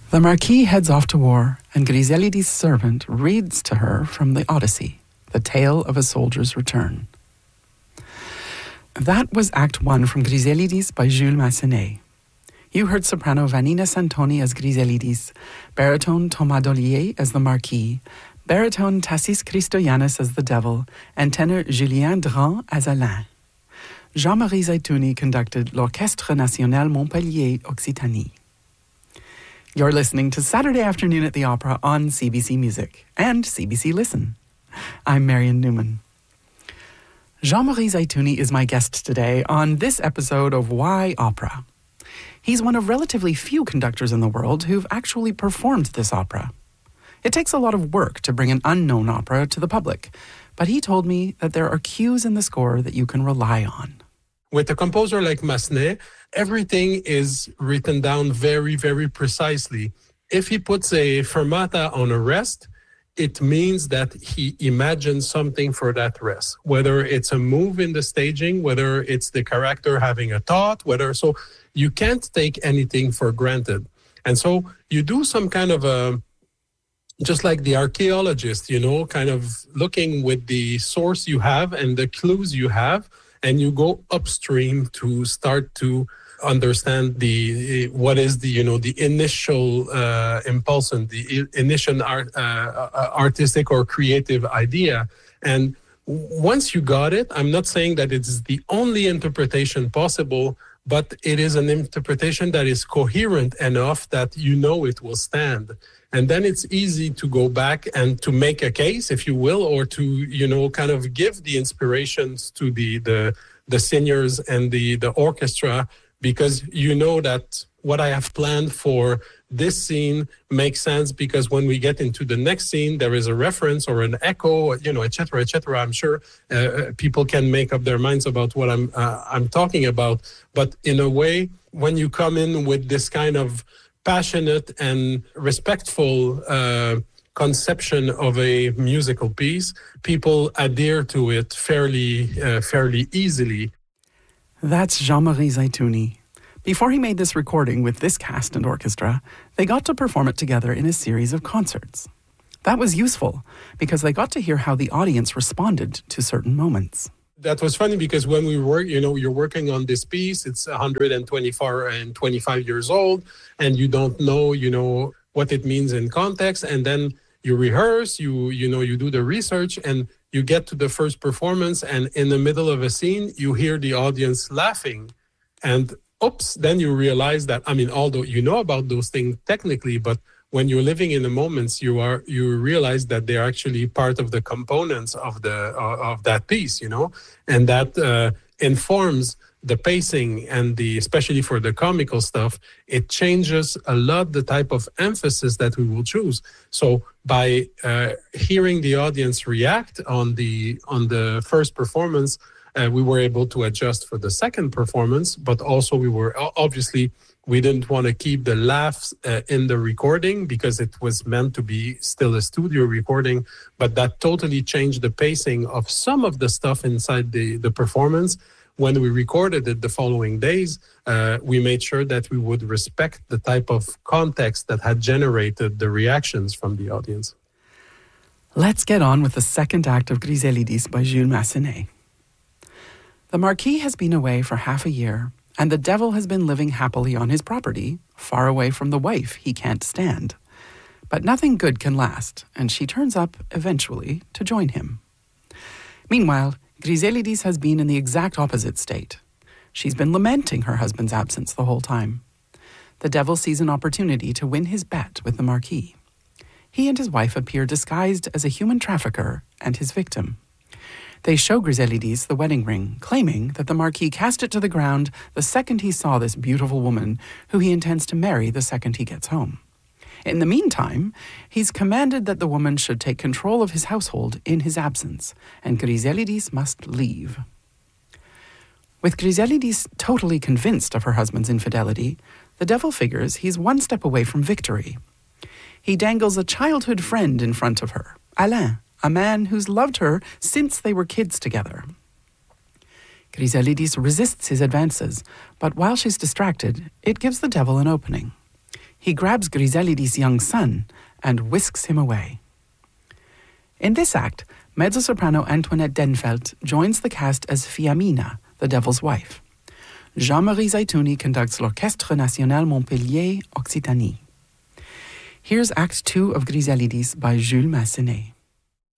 The Marquis heads off to war, and Griselides' servant reads to her from the Odyssey, the tale of a soldier's return. That was Act 1 from Griselides by Jules Massenet. You heard soprano Vanina Santoni as Griselides, baritone Thomas Dollier as the Marquis, baritone Tassis Christoyannis as the Devil, and tenor Julien Dran as Alain. Jean-Marie Zaitouni conducted l'Orchestre National Montpellier Occitanie. You're listening to Saturday Afternoon at the Opera on CBC Music and CBC Listen. I'm Marian Newman. Jean-Marie Zaitouni is my guest today on this episode of Why Opera. He's one of relatively few conductors in the world who've actually performed this opera. It takes a lot of work to bring an unknown opera to the public, but he told me that there are cues in the score that you can rely on. With a composer like Massenet, everything is written down very, very precisely. If he puts a fermata on a rest, it means that he imagines something for that rest, whether it's a move in the staging, whether it's the character having a thought, so you can't take anything for granted. And so you do some kind of just like the archaeologist, kind of looking with the source you have and the clues you have, and you go upstream to start to understand what is the initial impulse and the initial artistic or creative idea. And once you got it, I'm not saying that it's the only interpretation possible, but it is an interpretation that is coherent enough that it will stand. And then it's easy to go back and to make a case, if you will, or to, kind of give the inspirations to the singers and the orchestra, because that what I have planned for this scene makes sense, because when we get into the next scene, there is a reference or an echo, et cetera, et cetera. I'm sure people can make up their minds about what I'm talking about. But in a way, when you come in with this kind of passionate and respectful conception of a musical piece, people adhere to it fairly easily. That's Jean-Marie Zaitouni. Before he made this recording with this cast and orchestra, they got to perform it together in a series of concerts. That was useful because they got to hear how the audience responded to certain moments. That was funny because when we work, you're working on this piece, it's 124 and 25 years old, and you don't know, what it means in context. And then you rehearse, you do the research, and you get to the first performance, and in the middle of a scene, you hear the audience laughing. And oops, then you realize that, although you know about those things technically, but when you're living in the moments, you realize that they're actually part of the components of that piece, and that informs the pacing and especially for the comical stuff, it changes a lot the type of emphasis that we will choose. So by hearing the audience react on the first performance, we were able to adjust for the second performance, but also we didn't want to keep the laughs in the recording because it was meant to be still a studio recording, but that totally changed the pacing of some of the stuff inside the performance. When we recorded it the following days, we made sure that we would respect the type of context that had generated the reactions from the audience. Let's get on with the second act of Griselides by Jules Massenet. The Marquis has been away for half a year, and the Devil has been living happily on his property, far away from the wife he can't stand. But nothing good can last, and she turns up, eventually, to join him. Meanwhile, Griselides has been in the exact opposite state. She's been lamenting her husband's absence the whole time. The Devil sees an opportunity to win his bet with the Marquis. He and his wife appear disguised as a human trafficker and his victim. They show Griselides the wedding ring, claiming that the Marquis cast it to the ground the second he saw this beautiful woman, who he intends to marry the second he gets home. In the meantime, he's commanded that the woman should take control of his household in his absence, and Griselides must leave. With Griselides totally convinced of her husband's infidelity, the Devil figures he's one step away from victory. He dangles a childhood friend in front of her, Alain, a man who's loved her since they were kids together. Griselides resists his advances, but while she's distracted, it gives the Devil an opening. he grabs Griselidis' young son and whisks him away. In this act, mezzo-soprano Antoinette Denfeld joins the cast as Fiamina, the devil's wife. Jean-Marie Zaitouni conducts l'Orchestre National Montpellier Occitanie. Here's Act 2 of Griselidis by Jules Massenet.